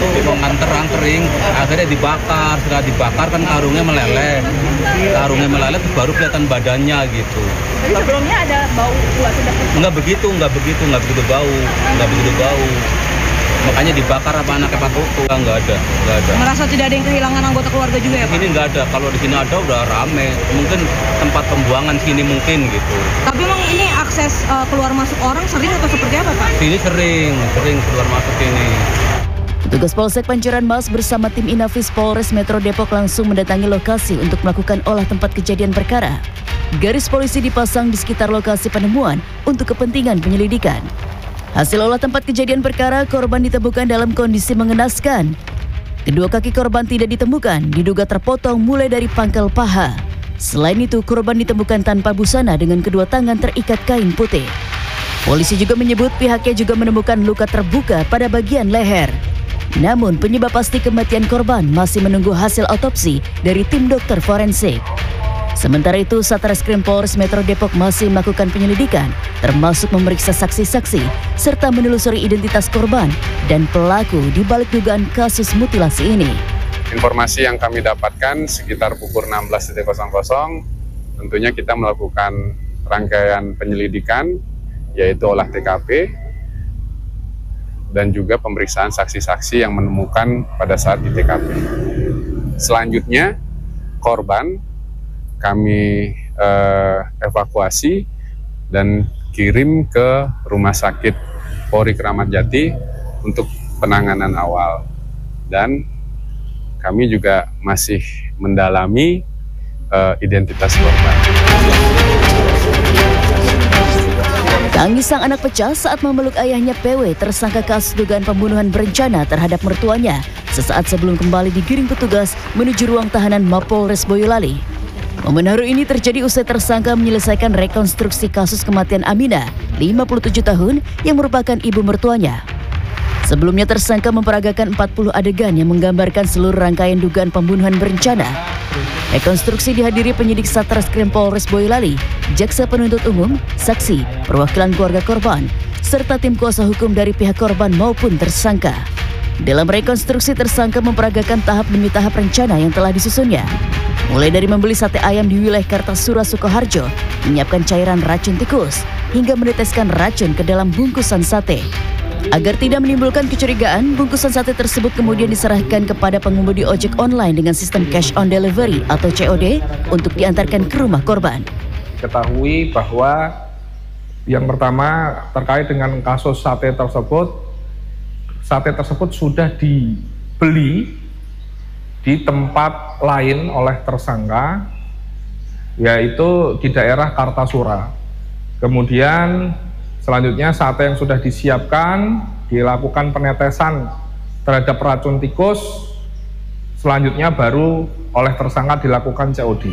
mau nganter angkring, akhirnya dibakar. Setelah dibakar kan karungnya meleleh, baru kelihatan badannya gitu. Jadi sebelumnya ada bau buat sedap? Nggak begitu bau. Makanya dibakar apa anaknya Pak Koko? Nggak ada. Merasa tidak ada yang kehilangan anggota keluarga juga ya Pak? Ini nggak ada. Kalau di sini ada udah rame. Mungkin tempat pembuangan sini mungkin gitu. Tapi memang ini akses keluar masuk orang sering atau seperti apa Pak? Sini sering keluar masuk sini. Petugas Polsek Pancoran Mas bersama tim Inafis Polres Metro Depok langsung mendatangi lokasi untuk melakukan olah tempat kejadian perkara. Garis polisi dipasang di sekitar lokasi penemuan untuk kepentingan penyelidikan. Hasil olah tempat kejadian perkara, korban ditemukan dalam kondisi mengenaskan. Kedua kaki korban tidak ditemukan, diduga terpotong mulai dari pangkal paha. Selain itu, korban ditemukan tanpa busana dengan kedua tangan terikat kain putih. Polisi juga menyebut pihaknya juga menemukan luka terbuka pada bagian leher. Namun, penyebab pasti kematian korban masih menunggu hasil otopsi dari tim dokter forensik. Sementara itu, Satreskrim Polres Metro Depok masih melakukan penyelidikan, termasuk memeriksa saksi-saksi, serta menelusuri identitas korban dan pelaku di balik dugaan kasus mutilasi ini. Informasi yang kami dapatkan sekitar pukul 16.00, tentunya kita melakukan rangkaian penyelidikan, yaitu olah TKP, dan juga pemeriksaan saksi-saksi yang menemukan pada saat di TKP. Selanjutnya, korban kami evakuasi dan kirim ke Rumah Sakit Polri Kramat Jati untuk penanganan awal. Dan kami juga masih mendalami identitas korban. Tangis sang anak pecah saat memeluk ayahnya PW, tersangka kasus dugaan pembunuhan berencana terhadap mertuanya, sesaat sebelum kembali digiring petugas menuju ruang tahanan Mapolres Boyolali. Momen haru ini terjadi usai tersangka menyelesaikan rekonstruksi kasus kematian Aminah, 57 tahun, yang merupakan ibu mertuanya. Sebelumnya tersangka memperagakan 40 adegan yang menggambarkan seluruh rangkaian dugaan pembunuhan berencana. Rekonstruksi dihadiri penyidik Satreskrim Polres Boyolali, jaksa penuntut umum, saksi, perwakilan keluarga korban, serta tim kuasa hukum dari pihak korban maupun tersangka. Dalam rekonstruksi, tersangka memperagakan tahap demi tahap rencana yang telah disusunnya. Mulai dari membeli sate ayam di wilayah Kartasura, Sukoharjo, menyiapkan cairan racun tikus, hingga meneteskan racun ke dalam bungkusan sate. Agar tidak menimbulkan kecurigaan, bungkusan sate tersebut kemudian diserahkan kepada pengemudi ojek online dengan sistem cash on delivery atau COD untuk diantarkan ke rumah korban. Ketahui bahwa yang pertama terkait dengan kasus sate tersebut sudah dibeli di tempat lain oleh tersangka, yaitu di daerah Kartasura. Kemudian selanjutnya sate yang sudah disiapkan dilakukan penetesan terhadap racun tikus, selanjutnya baru oleh tersangka dilakukan COD.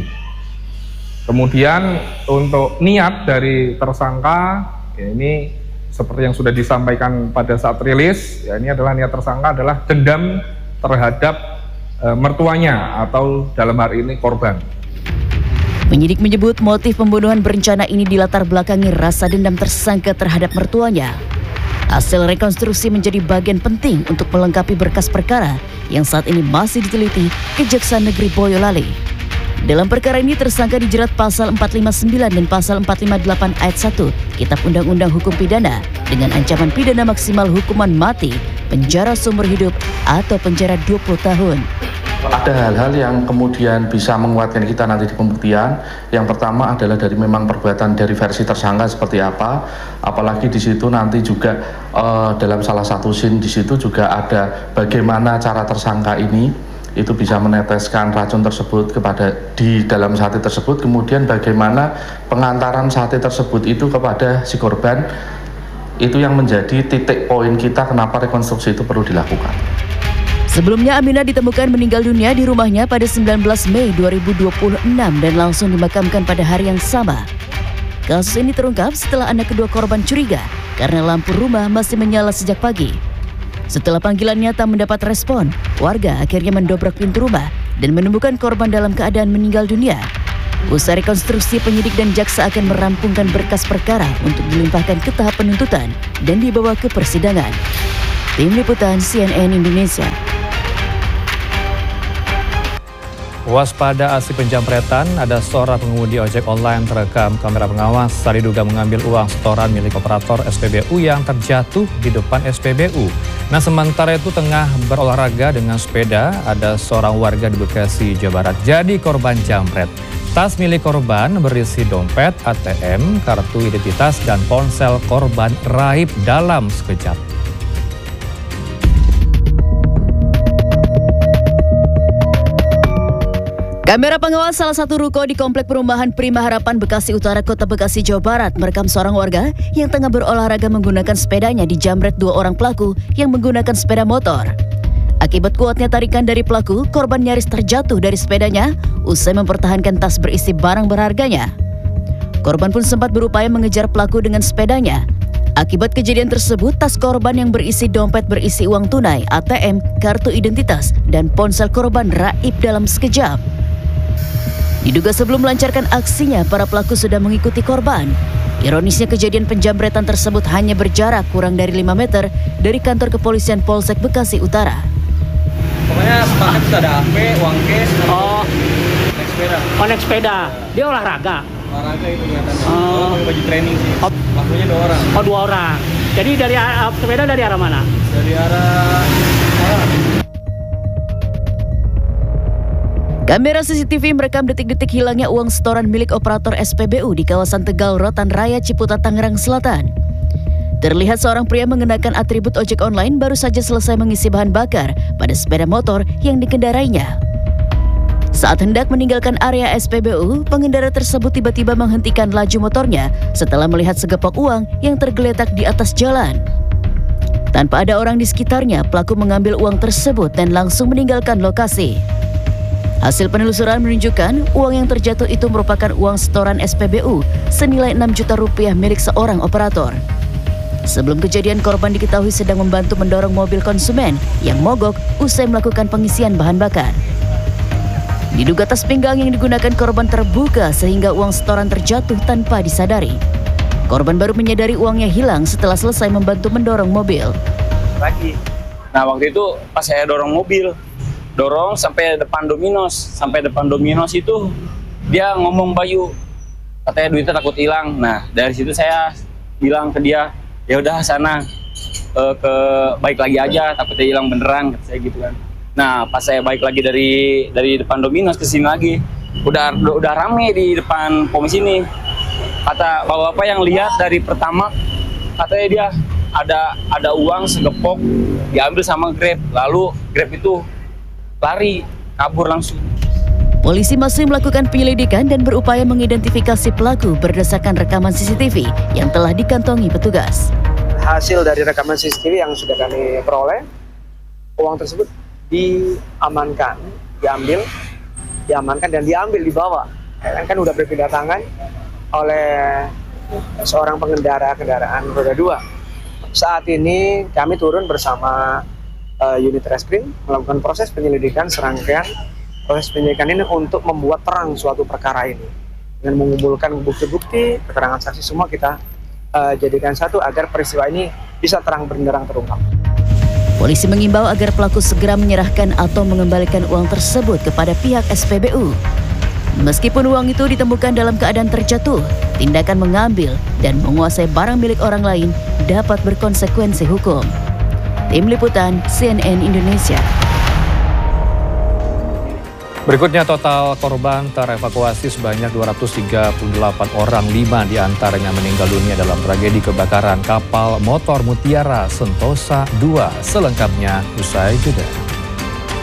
Kemudian untuk niat dari tersangka, ya ini seperti yang sudah disampaikan pada saat rilis, ya ini adalah niat tersangka adalah dendam terhadap mertuanya atau dalam hari ini korban. Penyidik menyebut motif pembunuhan berencana ini dilatar belakangi rasa dendam tersangka terhadap mertuanya. Hasil rekonstruksi menjadi bagian penting untuk melengkapi berkas perkara yang saat ini masih diteliti Kejaksaan Negeri Boyolali. Dalam perkara ini tersangka dijerat pasal 459 dan pasal 458 ayat 1 Kitab Undang-Undang Hukum Pidana dengan ancaman pidana maksimal hukuman mati, penjara seumur hidup, atau penjara 20 tahun. Ada hal-hal yang kemudian bisa menguatkan kita nanti di pembuktian. Yang pertama adalah dari memang perbuatan dari versi tersangka seperti apa. Apalagi di situ nanti juga dalam salah satu scene di situ juga ada bagaimana cara tersangka ini itu bisa meneteskan racun tersebut di dalam sate tersebut. Kemudian bagaimana pengantaran sate tersebut itu kepada si korban. Itu yang menjadi titik poin kita kenapa rekonstruksi itu perlu dilakukan. Sebelumnya Aminah ditemukan meninggal dunia di rumahnya pada 19 Mei 2026 dan langsung dimakamkan pada hari yang sama. Kasus ini terungkap setelah anak kedua korban curiga karena lampu rumah masih menyala sejak pagi. Setelah panggilannya tak mendapat respon, warga akhirnya mendobrak pintu rumah dan menemukan korban dalam keadaan meninggal dunia. Usai rekonstruksi, penyidik dan jaksa akan merampungkan berkas perkara untuk dilimpahkan ke tahap penuntutan dan dibawa ke persidangan. Tim Liputan CNN Indonesia. Waspada aksi penjamretan, ada seorang pengemudi ojek online terekam kamera pengawas saat diduga mengambil uang setoran milik operator SPBU yang terjatuh di depan SPBU. Nah, sementara itu tengah berolahraga dengan sepeda, ada seorang warga di Bekasi, Jawa Barat jadi korban jambret. Tas milik korban berisi dompet, ATM, kartu identitas, dan ponsel korban raib dalam sekejap. Kamera pengawas salah satu ruko di Komplek Perumahan Prima Harapan Bekasi Utara, Kota Bekasi, Jawa Barat merekam seorang warga yang tengah berolahraga menggunakan sepedanya dijamret dua orang pelaku yang menggunakan sepeda motor. Akibat kuatnya tarikan dari pelaku, korban nyaris terjatuh dari sepedanya usai mempertahankan tas berisi barang berharganya. Korban pun sempat berupaya mengejar pelaku dengan sepedanya. Akibat kejadian tersebut, tas korban yang berisi dompet berisi uang tunai, ATM, kartu identitas, dan ponsel korban raib dalam sekejap. Diduga sebelum melancarkan aksinya, para pelaku sudah mengikuti korban. Ironisnya kejadian penjamretan tersebut hanya berjarak kurang dari 5 meter dari kantor kepolisian Polsek Bekasi Utara. Pokoknya sepakat sudah ada HP, uang cash, naik sepeda. Oh, naik sepeda. Dia olahraga. Olahraga itu kelihatannya. Pakai baju training sih. Waktunya 2 orang. Oh, 2 orang. Jadi dari sepeda dari arah mana? Dari arah Kamera CCTV merekam detik-detik hilangnya uang setoran milik operator SPBU di kawasan Tegal Rotan Raya, Ciputat, Tangerang Selatan. Terlihat seorang pria mengenakan atribut ojek online baru saja selesai mengisi bahan bakar pada sepeda motor yang dikendarainya. Saat hendak meninggalkan area SPBU, pengendara tersebut tiba-tiba menghentikan laju motornya setelah melihat segepok uang yang tergeletak di atas jalan. Tanpa ada orang di sekitarnya, pelaku mengambil uang tersebut dan langsung meninggalkan lokasi. Hasil penelusuran menunjukkan uang yang terjatuh itu merupakan uang setoran SPBU senilai 6 juta rupiah milik seorang operator. Sebelum kejadian, korban diketahui sedang membantu mendorong mobil konsumen yang mogok usai melakukan pengisian bahan bakar. Diduga tas pinggang yang digunakan korban terbuka sehingga uang setoran terjatuh tanpa disadari. Korban baru menyadari uangnya hilang setelah selesai membantu mendorong mobil. Nah, waktu itu pas saya dorong mobil, sampai depan Domino's itu dia ngomong Bayu, katanya duitnya takut hilang. Nah, dari situ saya bilang ke dia, ya udah sana ke baik lagi aja, takutnya hilang beneran, kata saya gitu kan. Nah, pas saya balik lagi dari depan Domino's ke sini lagi, udah rame di depan pom sini. Kata bapak-bapak yang lihat dari pertama, katanya dia ada uang segepok diambil sama Grab, lalu Grab itu lari, kabur langsung. Polisi masih melakukan penyelidikan dan berupaya mengidentifikasi pelaku berdasarkan rekaman CCTV yang telah dikantongi petugas. Hasil dari rekaman CCTV yang sudah kami peroleh, uang tersebut diamankan, diamankan dan dibawa. Kan udah berpindah tangan oleh seorang pengendara kendaraan roda 2. Saat ini kami turun bersama unit reskrim melakukan proses penyelidikan serangkaian proses penyelidikan ini untuk membuat terang suatu perkara ini dengan mengumpulkan bukti-bukti, keterangan saksi semua kita jadikan satu agar peristiwa ini bisa terang benderang terungkap. Polisi mengimbau agar pelaku segera menyerahkan atau mengembalikan uang tersebut kepada pihak SPBU. Meskipun uang itu ditemukan dalam keadaan terjatuh, tindakan mengambil dan menguasai barang milik orang lain dapat berkonsekuensi hukum. Tim Liputan CNN Indonesia. Berikutnya, total korban terevakuasi sebanyak 238 orang, 5 diantaranya meninggal dunia dalam tragedi kebakaran kapal motor Mutiara Sentosa II. Selengkapnya usai jeda.